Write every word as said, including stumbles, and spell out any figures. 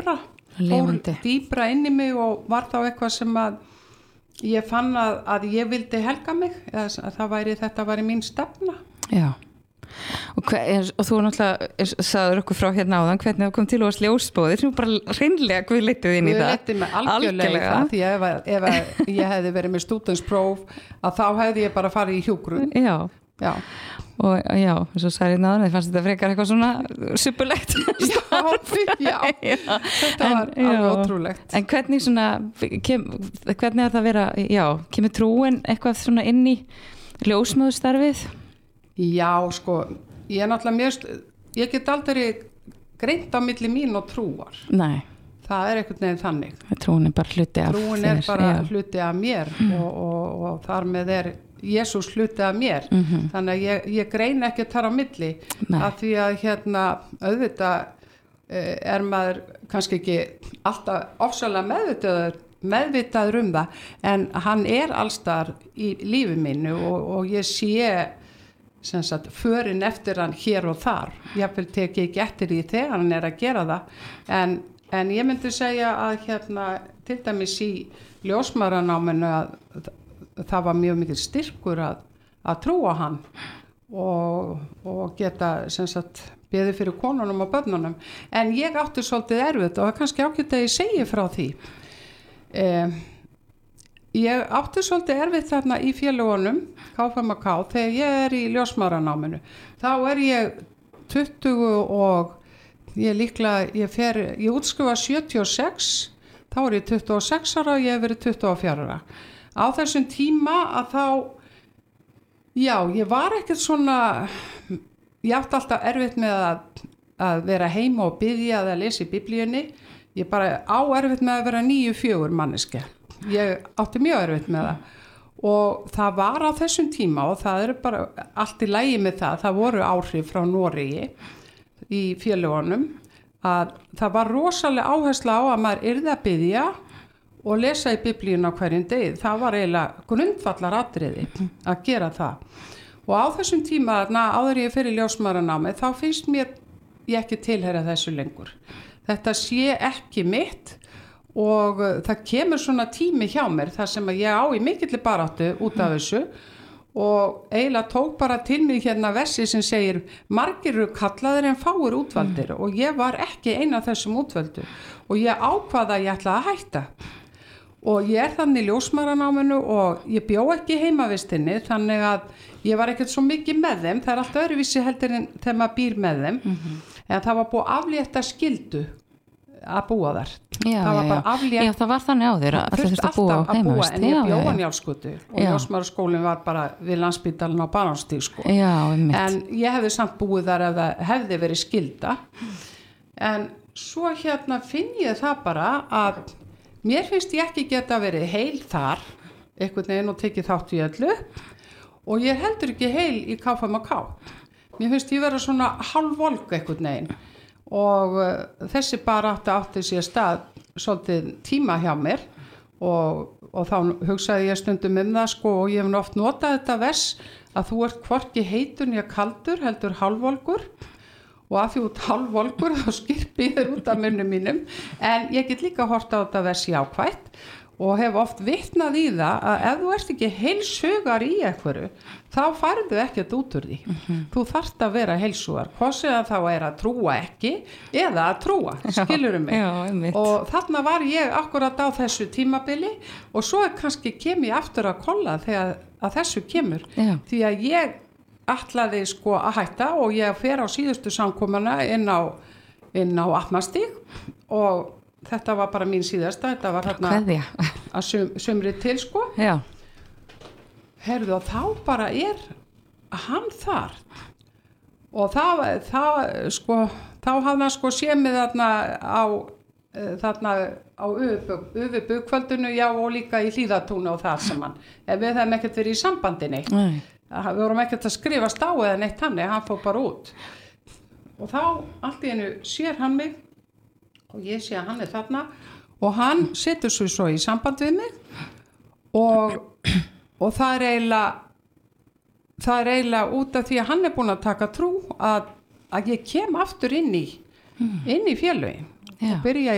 meira, Lifandi. fór dýpra inn í mig og var þá eitthvað sem að ég fann að, að ég vildi helga mig, eða að það væri, þetta væri mín stefna. Já. Og, hver, og þú náttúrulega sagður okkur frá hérna áðan hvernig það kom til og að ljósbóðir sem bara hreinlega Guð leitið inn í Guð það. leiddi mig algjörlega í það, því ef, að, ef að ég hefði verið með stúdentspróf að þá hefði ég bara farið í hjúkrun. Já. Já. Og já, eins og sagði náðan, það fannst þetta frekar eitthvað svona suppulegt. já, já, þetta var En, alveg já. ótrúlegt. En hvernig svona, kem, hvernig er það að vera, já, kemur trúin eitthvað svona inn í ljósmóðustarfið? Já, sko, ég er náttúrulega mjög, ég get aldrei greint á milli mín og trúar. Nei. Það er einhvern veginn þannig. Trúin er bara hluti af Trúin er bara já. hluti af mér og, og, og þar með er Jesús hluti af mér. Mm-hmm. Þannig að ég, ég grein ekki þar á milli. Nei. Af því að hérna auðvitað eh, er maður kannski ekki alltaf ofsalega meðvitaður, meðvitaður um það, en hann er allstar í lífi mínu og, og ég sé sem sagt förin eftir hann hér og þar. Jafnvel tek ég ekki eftir því þegar hann er að gera það, en, en ég myndi segja að hérna til dæmis í ljósmæðranáminu að það var mjög mikið styrkur að, að trúa hann og, og geta sem sagt beðið fyrir konunum og börnunum, en ég átti svolítið erfitt og kannski ágætt að ég segi frá því. Eh, ég átti svolítið erfitt þarna í félögunum K F M K þegar ég er í ljósmæðranáminu. Þá er ég tuttugu og ég líklega, ég fer, ég útskrifa sjötíu og sex, þá er ég tuttugu og sex ára og ég hef verið tuttugu og fjögur ára. Á þessum tíma að þá, já, ég var ekkert svona, ég átti alltaf erfitt með að, að vera heima og biðja eða lesa í biblíunni. Ég bara á erfitt með að vera níu fjögur manneske. Ég átti mjög erfitt með það. Og það var á þessum tíma og það er bara allt í lagi með það. Það voru áhrif frá Noregi í félögunum að það var rosalega áhersla á að maður yrði að biðja og lesa í biblíun á hverjum degi. Það var eiginlega grundvallaratriði að gera það. Og á þessum tíma, na, áður ég fyrir ljósmæðranámi, þá finnst mér ég ekki tilheyra þessu lengur. Þetta sé ekki mitt og það kemur svona tími hjá mér þar sem að ég á í mikilli baráttu út af þessu og eiginlega tók bara til mig hérna versi sem segir margir eru kallaðir en fáir útvaldir og ég var ekki eina af þessum útvaldur og ég ákvaða að ég ætlaði að hætta. Og ég er þannig í ljósmæðranáminu og ég bjó ekki heimavistinni þannig að ég var ekkert svo mikið með þeim, það er alltaf öðruvísi heldur en þegar maður býr með þeim, mm-hmm. en það var búið aflétta skildu að búa þar. Já, það var já, bara já. aflétt. Já, það var þannig áður að það þurfti að búa á heimavist. En ég já, bjó já, á já. Njálsgötu og ljósmæðraskólinn var bara við Landspítalann á Barónsstíg sko. Já, einmitt. En ég hefði samt búið þar ef það hefði verið skilda. En svo hérna finn ég það bara að mér finnst ég ekki geta verið heil þar, einhvern veginn og tekið þátt í öllu og ég er heldur ekki heil í K F M K. Mér finnst ég vera svona hálfvolg einhvern veginn og uh, þessi barátta átti sér stað svolítið tíma hjá mér og, og þá hugsaði ég stundum um það sko og ég hef nú oft notað þetta vers að þú ert hvorki heitur né kaldur heldur hálfvolgur. Og að því út hálfvolgur þá skirpi þér út af munnum mínum en ég get líka hort á þetta versi ákvætt og hef oft vitnað í það að ef þú ert ekki heilsugar í einhverju þá færðu ekkert út úr því. Mm-hmm. Þú þarft að vera heilsugar, hvað sem þá er að trúa ekki eða að trúa, skilurðu mig. Já, einmitt. Og þarna var ég akkurat á þessu tímabili og svo kannski kem ég aftur að kolla þegar að þessu kemur. Já. Því að ég ætlaði sko að hætta og ég fer á síðustu samkomuna inn á, inn á Atmastíg og þetta var bara mín síðasta, þetta var hérna að sum, sumri til sko. Já. Herðu og þá bara er hann þar og það, það sko, þá hafði hann sko séð mig þarna á, þarna á Ufubugkvöldinu, já og líka í Hlíðartúni og það sem hann, en við hefum ekkert verið í sambandinni. Nei. Við vorum ekkert að skrifast á eða neitt hann, hann fór bara út og þá allt í einu sér hann mig og ég sé að hann er þarna og hann setur svo, svo í samband við mig og, og það er eiginlega það er eiginlega út af því að hann er búin að taka trú að, að ég kem aftur inn í inn í félögin og byrja